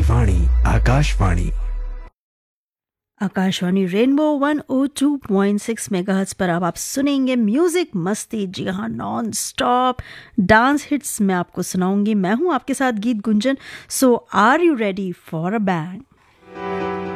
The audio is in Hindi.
वाणी आकाशवाणी। आकाशवाणी रेनबो 102.6 मेगाहर्ट्ज पर अब आप सुनेंगे म्यूजिक मस्ती। जी हाँ, नॉन स्टॉप डांस हिट्स मैं आपको सुनाऊंगी। मैं हूं आपके साथ गीत गुंजन। सो are you ready for a bang?